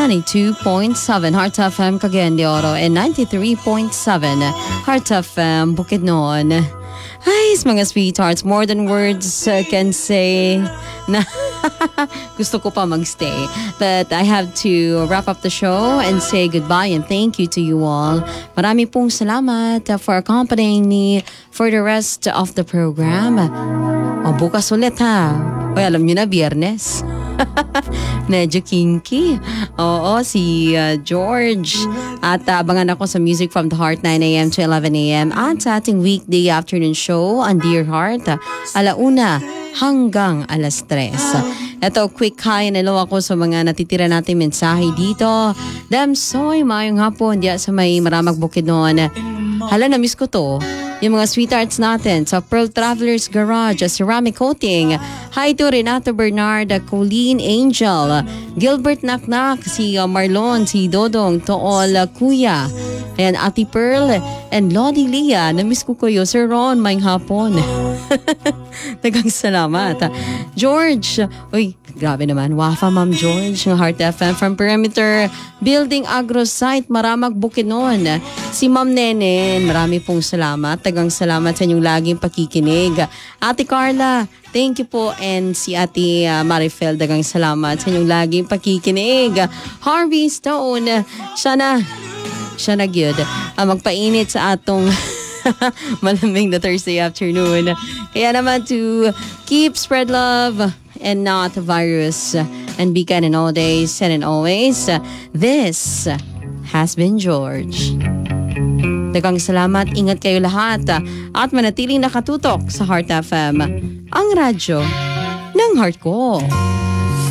92.7 Heart FM Cagayan de Oro and 93.7 Heart FM Bukidnon. Ay, mga sweethearts, more than words can say na gusto ko pa magstay. But I have to wrap up the show and say goodbye and thank you to you all. Marami pong salamat for accompanying me for the rest of the program. O, bukas ulit ha. O, alam nyo na, Biyernes. Medyo kinky. Oo, si George. At abangan ako sa Music from the Heart 9 a.m. to 11 a.m. At sa ating weekday afternoon show on Dear Heart, 1:00 hanggang 3:00. Ito, quick hi na lang ako sa mga natitira natin mensahe dito. Damsoy, mayong hapon diya sa may Maramag Bukidnon. Hala, na-miss ko to. Yung mga sweethearts natin sa Pearl Travelers Garage, Ceramic Coating. Hi to Renato Bernard, Colleen Angel, Gilbert Naknak, si Marlon, si Dodong, Tool Kuya. Ayan, Ate Pearl and Lodi Lia. Namiss ko kayo. Sir Ron, mayong hapon. Nagang salamat. George, uy, grabe naman. Wafa, Ma'am George, ng Heart FM from Perimeter Building Agro Site, Maramag Bukidnon. Si Ma'am Nenen, marami pong salamat. Tagang salamat sa inyong laging pakikinig. Ate Carla, thank you po. And si Ate Marifel, dagang salamat sa inyong laging pakikinig. Harvey Stone, siya na good. Magpainit sa atong malamig na Thursday afternoon. Kaya naman to keep spread love and not virus and be kind in all days and in always. This has been George. Dagang salamat, ingat kayo lahat at manatiling nakatutok sa Heart FM, ang radyo ng heart ko.